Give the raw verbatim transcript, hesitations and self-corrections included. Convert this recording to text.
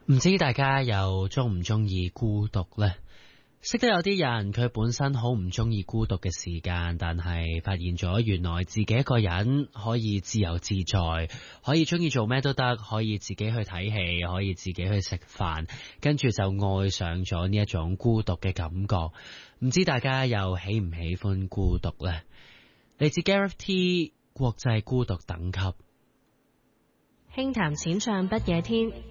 唔知大家又中唔中意孤獨呢？識得有啲人佢本身好唔中意孤獨嘅時間，但係發現咗原來自己一個人可以自由自在，可以中意做咩都得，可以自己去睇戲，可以自己去食飯，跟住就愛上咗呢一種孤獨嘅感覺。唔知大家又喜唔喜歡孤獨呢？嚟自 Gareth T 國際孤獨等級， 輕談淺唱不夜天。